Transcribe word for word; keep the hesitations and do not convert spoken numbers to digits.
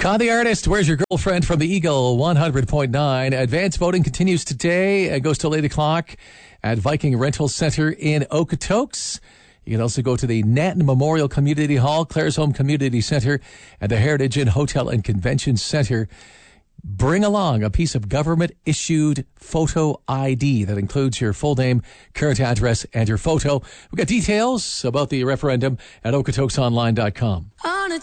Con the Artist, Where's Your Girlfriend from the Eagle one hundred point nine. Advanced voting continues today. It goes till eight o'clock at Viking Rental Center in Okotoks. You can also go to the Nanton Memorial Community Hall, Clare's Home Community Center, and the Heritage Inn Hotel and Convention Center. Bring along a piece of government-issued photo I D that includes your full name, current address, and your photo. We've got details about the referendum at okotoks online dot com. On a